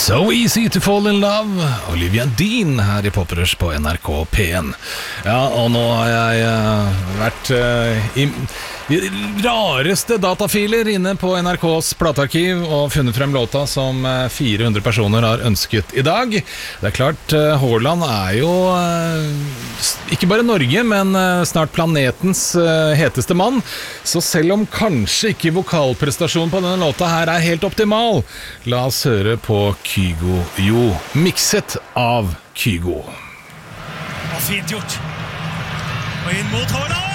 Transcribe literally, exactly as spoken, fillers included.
So Easy to Fall in Love, Olivia Dean her i Poprush på N R K P en. Ja, og nå har jeg uh, vært uh, i, i rareste datafiler inne på N R K's platearkiv og funnet frem låta som uh, fire hundre personer har ønsket i dag. Det er klart, uh, Haaland er jo uh, ikke bare Norge, men uh, snart planetens uh, heteste mann. Så selv om kanskje ikke vokalprestasjonen på denne låta her er helt optimal, la oss høre på Kygo Jo, mikset av Kygo. Og fint gjort. Og inn mot Haaland!